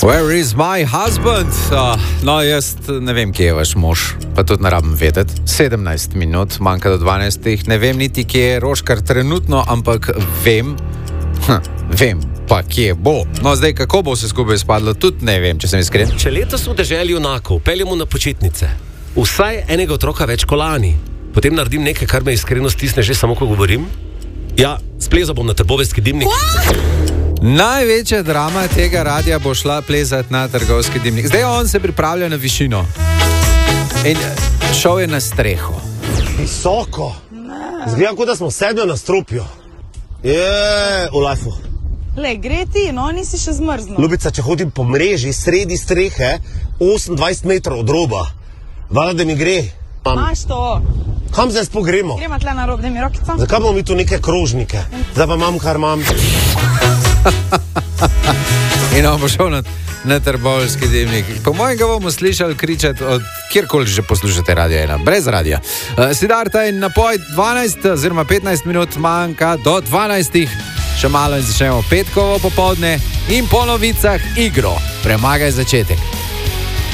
Where is my husband? No, jaz ne vem, kje je vaš mož, pa tudi ne rabim vedeti. 17 minut, manjka do 12. Ne vem niti, kje je Roškar trenutno, ampak vem, pa kje bo. No, zdaj, kako bo se skupaj spadlo, tudi ne vem, če sem iskren. Če letos v deželi junakov peljemo na počitnice, vsaj enega otroka več kot lani, potem naredim nekaj, kar me iskreno stisne že samo, ko govorim. Ja, splezal bom na Trboveljski dimnik. Največja drama tega radia bo šla plezati na Trgovski dimnik. Zdaj on se pripravlja na višino. In šel je na streho. Visoko. Zgledam, kot da smo sedli na strupju. V lajfu. Le, gre ti, no, nisi še zmrznil. Ljubica, če hodim po mreži sredi strehe, 28 metrov od roba, valjda, da mi gre. Imaš to. Kam zdaj spogremo? Gremo tle na rob, da mi rokico. Zakaj bomo mi tu neke krožnike? Zdaj pa imam, kar imam. In on bo šel na Trboveljski dimnik. Po mojem ga bomo slišali kričati od kjerkoli že poslušate Radio 1, brez radia. Siddharta in napoj 12 oziroma 15 minut manjka do 12. Še malo in začnemo petkovo popoldne in po novicah igro. Premagaj začetek.